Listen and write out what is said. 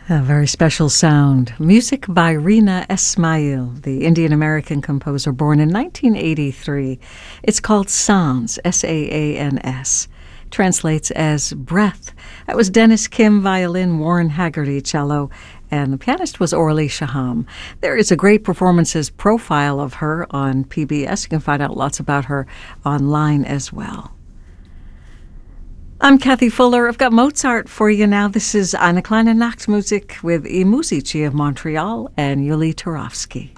A very special sound. Music by Reena Esmail, the Indian-American composer born in 1983. It's called Saans, S-A-A-N-S. Translates as breath. That was Dennis Kim, violin, Warren Haggerty, cello, and the pianist was Orly Shaham. There is a great performances profile of her on PBS. You can find out lots about her online as well. I'm Kathy Fuller. I've got Mozart for you now. This is Eine kleine Nachtmusik with I Musici of Montreal and Yuli Turovsky.